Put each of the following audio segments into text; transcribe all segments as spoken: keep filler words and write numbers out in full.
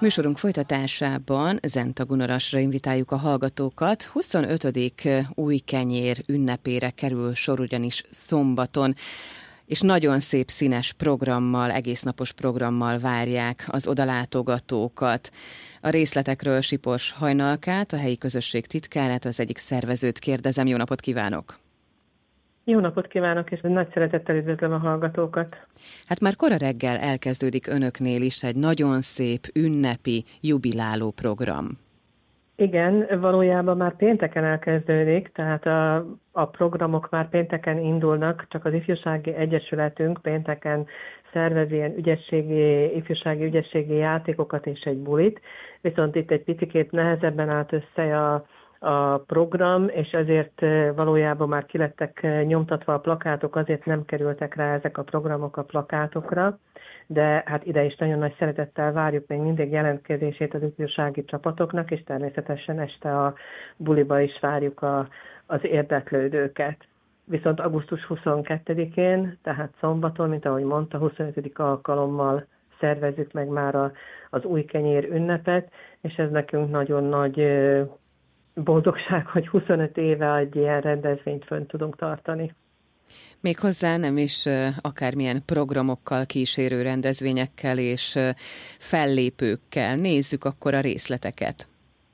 Műsorunk folytatásában Zenta Gunarasra invitáljuk a hallgatókat. huszonötödik új kenyér ünnepére kerül sor ugyanis szombaton, és nagyon szép színes programmal, egésznapos programmal várják az odalátogatókat. A részletekről Sipors Hajnalkát, a helyi közösség titkárát, az egyik szervezőt kérdezem. Jó napot kívánok! Jó napot kívánok, és nagy szeretettel üdvözlöm a hallgatókat. Hát már kora reggel elkezdődik önöknél is egy nagyon szép ünnepi jubiláló program. Igen, valójában már pénteken elkezdődik, tehát a, a programok már pénteken indulnak, csak az Ifjúsági Egyesületünk pénteken szervez ilyen ügyességi, ifjúsági ügyességi játékokat és egy bulit, viszont itt egy picikét nehezebben állt össze a a program, és ezért valójában már kilettek nyomtatva a plakátok, azért nem kerültek rá ezek a programok a plakátokra, de hát ide is nagyon nagy szeretettel várjuk még mindig jelentkezését az ifjúsági csapatoknak, és természetesen este a buliba is várjuk a, az érdeklődőket. Viszont augusztus huszonkettedikén, tehát szombaton, mint ahogy mondta, huszonötödik alkalommal szervezzük meg már a, az új kenyér ünnepet, és ez nekünk nagyon nagy boldogság, hogy huszonöt éve egy ilyen rendezvényt fönn tudunk tartani. Méghozzá nem is akármilyen programokkal, kísérő rendezvényekkel és fellépőkkel. Nézzük akkor a részleteket.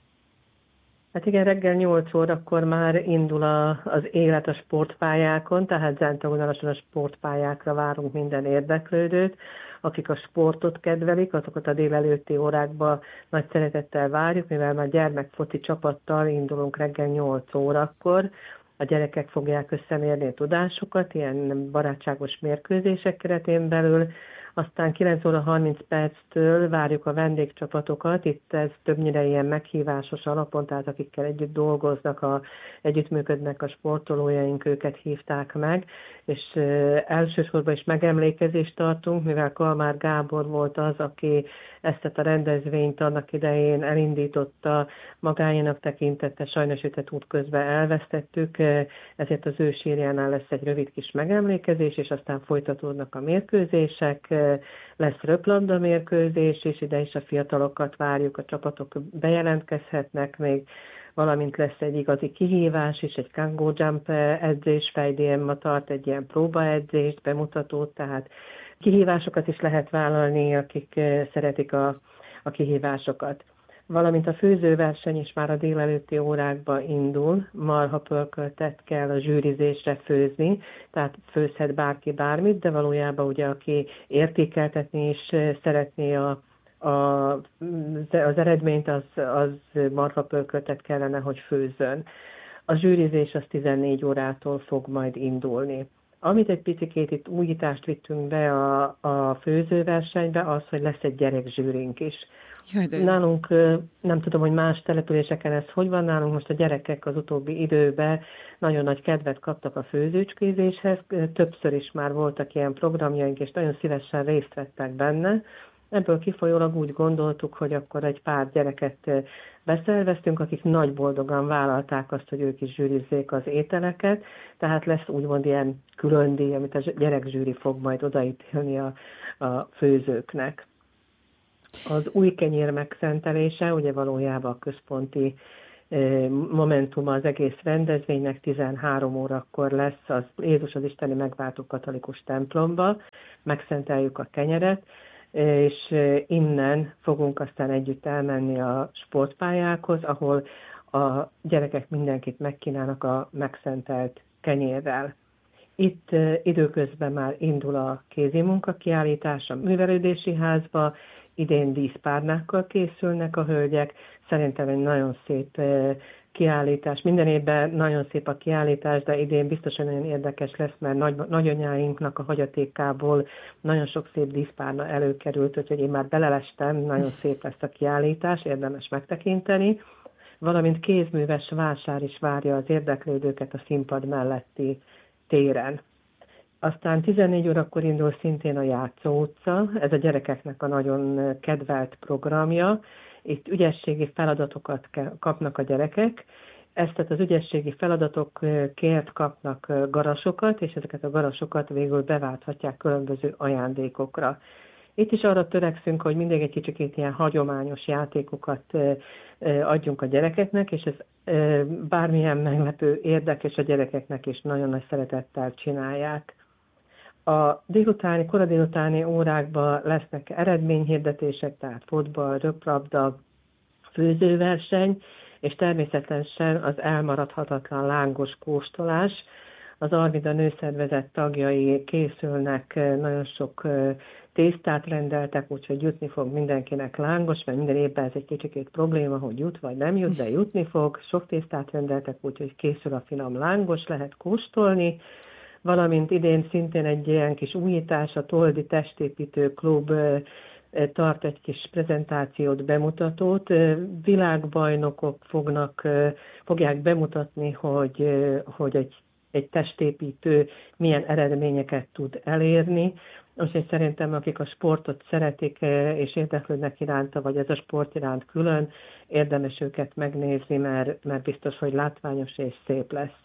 Hát igen, reggel nyolc órakor már indul a, az élet a sportpályákon, tehát Zenta Gunarason a sportpályákra várunk minden érdeklődőt. Akik a sportot kedvelik, azokat a délelőtti órákban nagy szeretettel várjuk, mivel már gyermekfoci csapattal indulunk reggel nyolc órakor. A gyerekek fogják összemérni a tudásukat, ilyen barátságos mérkőzések keretén belül. Aztán kilenc óra harminc perctől várjuk a vendégcsapatokat, itt ez többnyire ilyen meghívásos alapon, tehát akikkel együtt dolgoznak, a, együttműködnek a sportolójaink, őket hívták meg, és e, elsősorban is megemlékezést tartunk, mivel Kalmár Gábor volt az, aki ezt a rendezvényt annak idején elindította, magáénak tekintette, sajnos őt útközben elvesztettük, ezért az ő sírjánál lesz egy rövid kis megemlékezés, és aztán folytatódnak a mérkőzések, lesz röplabda mérkőzés, és ide is a fiatalokat várjuk, a csapatok bejelentkezhetnek még, valamint lesz egy igazi kihívás is, egy kangó jump edzés, Fejdi Emma tart egy ilyen próbaedzést, bemutatót, tehát kihívásokat is lehet vállalni, akik szeretik a, a kihívásosokat. Valamint a főzőverseny is már a délelőtti órákban indul, marha pörköltet kell a zsűrizésre főzni, tehát főzhet bárki bármit, de valójában ugye aki értékeltetni is szeretné a, a, az eredményt, az, az marha pörköltet kellene, hogy főzzön. A zsűrizés az tizennégy órától fog majd indulni. Amit egy picikét itt újítást vittünk be a, a főzőversenybe, az, hogy lesz egy gyerekzsűrink is. Jaj, de... Nálunk, nem tudom, hogy más településeken ez hogy van, nálunk most a gyerekek az utóbbi időben nagyon nagy kedvet kaptak a főzőcskézéshez, többször is már voltak ilyen programjaink, és nagyon szívesen részt vettek benne. Ebből kifolyólag úgy gondoltuk, hogy akkor egy pár gyereket beszerveztünk, akik nagy boldogan vállalták azt, hogy ők is zsűrizzék az ételeket, tehát lesz úgymond ilyen külön díj, amit a gyerekzsűri fog majd odaítélni a, a főzőknek. Az új kenyér megszentelése, ugye valójában a központi momentuma az egész rendezvénynek, tizenhárom órakor lesz az Jézus az Isteni Megváltó Katolikus templomba, megszenteljük a kenyeret, és innen fogunk aztán együtt elmenni a sportpályákhoz, ahol a gyerekek mindenkit megkínálnak a megszentelt kenyérrel. Itt időközben már indul a kézimunka kiállítás a művelődési házba, idén díszpárnákkal készülnek a hölgyek, szerintem egy nagyon szép kiállítás. Minden évben nagyon szép a kiállítás, de idén biztosan nagyon érdekes lesz, mert nagy, nagyanyáinknak a hagyatékából nagyon sok szép díszpárna előkerült, úgyhogy én már belelestem, nagyon szép lesz a kiállítás, érdemes megtekinteni. Valamint kézműves vásár is várja az érdeklődőket a színpad melletti téren. Aztán tizennégy órakor indul szintén a Játszó utca, ez a gyerekeknek a nagyon kedvelt programja. Itt ügyességi feladatokat kapnak a gyerekek, ezt az ügyességi feladatokért kapnak garasokat, és ezeket a garasokat végül beválthatják különböző ajándékokra. Itt is arra törekszünk, hogy mindig egy kicsit ilyen hagyományos játékokat adjunk a gyerekeknek, és ez bármilyen meglepő érdekes a gyerekeknek, és nagyon nagy szeretettel csinálják. A délutáni, kora délutáni órákban lesznek eredményhirdetések, tehát fotball, röplabda, főzőverseny, és természetesen az elmaradhatatlan lángos kóstolás. Az Arvida nőszervezet tagjai készülnek, nagyon sok tésztát rendeltek, úgyhogy jutni fog mindenkinek lángos, mert minden évben ez egy kicsikét probléma, hogy jut vagy nem jut, de jutni fog. Sok tésztát rendeltek, úgyhogy készül a finom lángos, lehet kóstolni. Valamint idén szintén egy ilyen kis újítás, a Toldi Testépítő Klub tart egy kis prezentációt, bemutatót. Világbajnokok fognak, fogják bemutatni, hogy, hogy egy, egy testépítő milyen eredményeket tud elérni. Úgyhogy szerintem, akik a sportot szeretik és érdeklődnek iránta, vagy ez a sport iránt külön, érdemes őket megnézni, mert, mert biztos, hogy látványos és szép lesz.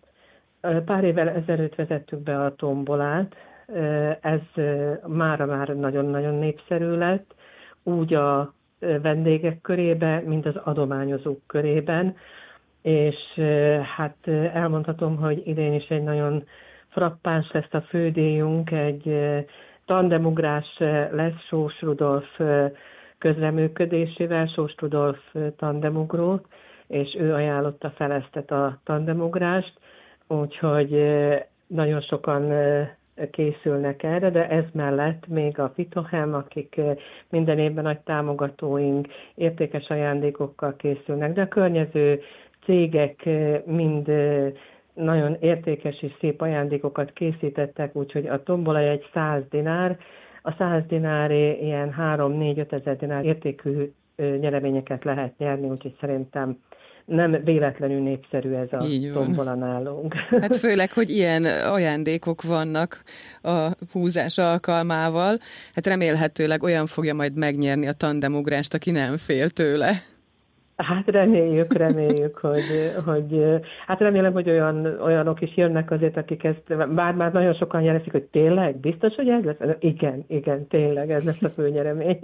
Pár évvel ezelőtt vezettük be a tombolát, ez mára már nagyon-nagyon népszerű lett, úgy a vendégek körében, mint az adományozók körében, és hát elmondhatom, hogy idén is egy nagyon frappáns lesz a fődíjunk, egy tandemugrás lesz Sós Rudolf közreműködésével, Sós Rudolf tandemugró, és ő ajánlotta fel ezt a tandemugrást, úgyhogy nagyon sokan készülnek erre, de ez mellett még a Fitohem, akik minden évben nagy támogatóink, értékes ajándékokkal készülnek, de a környező cégek mind nagyon értékes és szép ajándékokat készítettek, úgyhogy a tombola egy száz dinár, a száz dináré ilyen három-négy-öt ezer dinár értékű nyereményeket lehet nyerni, úgyhogy szerintem nem véletlenül népszerű ez a tombola nálunk. Hát főleg, hogy ilyen ajándékok vannak a húzás alkalmával, hát remélhetőleg olyan fogja majd megnyerni a tandemugrást, aki nem fél tőle. Hát reméljük, reméljük, hogy, hogy hát remélem, hogy olyan, olyanok is jönnek azért, akik ezt, bár már nagyon sokan jeleszik, hogy tényleg, biztos, hogy ez lesz? Igen, igen, tényleg, ez lesz a főnyeremény.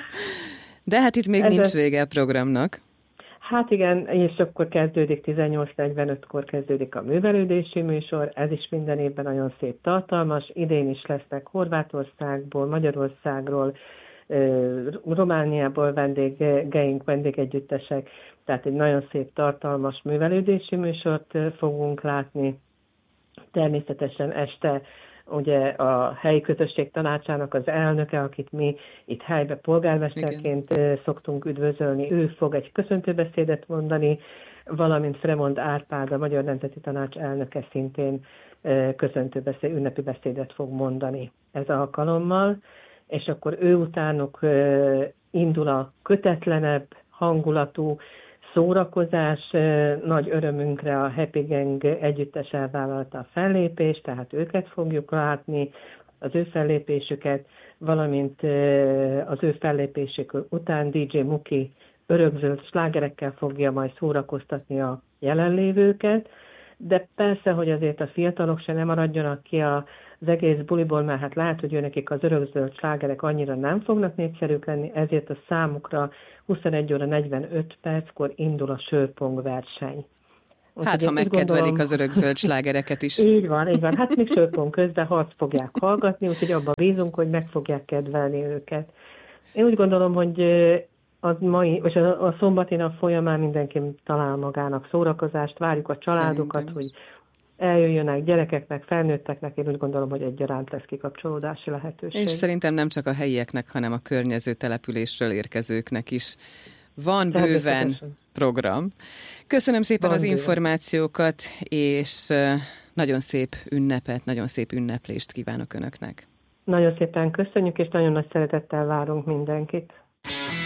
De hát itt még ez nincs vége a programnak. Hát igen, és akkor kezdődik, tizennyolc negyvenötkor kezdődik a művelődési műsor, ez is minden évben nagyon szép tartalmas, idén is lesznek Horvátországból, Magyarországról, Romániából vendégeink, vendégegyüttesek, tehát egy nagyon szép tartalmas művelődési műsort fogunk látni. Természetesen este ugye a helyi közösség tanácsának az elnöke, akit mi itt helyben polgármesterként igen. szoktunk üdvözölni, ő fog egy köszöntőbeszédet mondani, valamint Fremond Árpád, a Magyar Nemzeti Tanács elnöke szintén köszöntőbeszéd, ünnepi beszédet fog mondani ez alkalommal, és akkor ő utánuk indul a kötetlenebb hangulatú szórakozás, nagy örömünkre a Happy Gang együttes elvállalta a fellépést, tehát őket fogjuk látni, az ő fellépésüket, valamint az ő fellépésük után dé dzsé Muki örökzöld slágerekkel fogja majd szórakoztatni a jelenlévőket, de persze, hogy azért a fiatalok se nem maradjanak ki a az egész buliból, mert hát lehet, hogy őnekik az örökzöld slágerek annyira nem fognak népszerűk lenni, ezért a számukra huszonegy óra negyvenöt perckor indul a sörpong verseny. Hát, ha megkedvelik az örökzöld slágereket is. Így van, így van. Hát még sörpong közben harc fogják hallgatni, úgyhogy abban bízunk, hogy meg fogják kedvelni őket. Én úgy gondolom, hogy az mai, vagy a, a szombati nap folyamán mindenki talál magának szórakozást, várjuk a családokat, szerintem. Hogy eljöjjönek gyerekeknek, felnőtteknek, én úgy gondolom, hogy egyaránt lesz kikapcsolódási lehetőség. És szerintem nem csak a helyieknek, hanem a környező településről érkezőknek is van bőven program. Köszönöm szépen van az bőven. információkat, és nagyon szép ünnepet, nagyon szép ünneplést kívánok Önöknek. Nagyon szépen köszönjük, és nagyon nagy szeretettel várunk mindenkit.